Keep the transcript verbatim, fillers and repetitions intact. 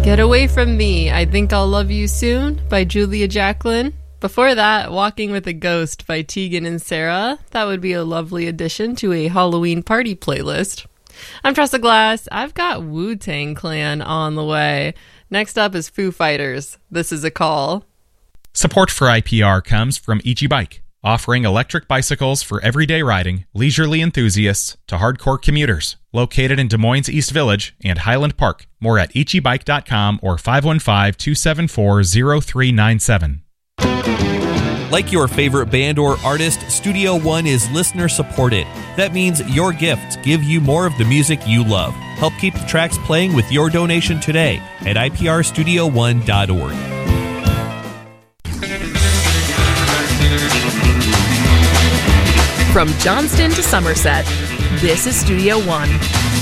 Get Away From Me, I Think I'll Love You Soon by Julia Jacqueline. Before that, Walking with a Ghost by Tegan and Sarah. That would be a lovely addition to a Halloween party playlist. I'm Tressa Glass. I've got Wu-Tang Clan on the way. Next up is Foo Fighters. This is a Call. Support for I P R comes from Ichi Bike, offering electric bicycles for everyday riding, leisurely enthusiasts to hardcore commuters. Located in Des Moines East Village and Highland Park. More at ichi bike dot com or five one five, two seven four, zero three nine seven. Like your favorite band or artist, Studio One is listener supported. That means your gifts give you more of the music you love. Help keep the tracks playing with your donation today at I P R studio one dot org. From Johnston to Somerset, this is Studio One.